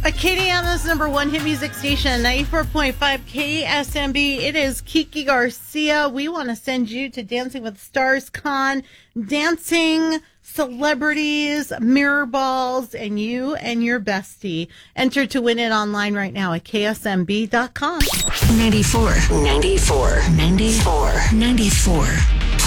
Acadiana's number one hit music station, 94.5 KSMB. It is Kiki Garcia. We want to send you to Dancing with the Stars Con, dancing celebrities, mirror balls, and you and your bestie. Enter to win it online right now at ksmb.com. 94.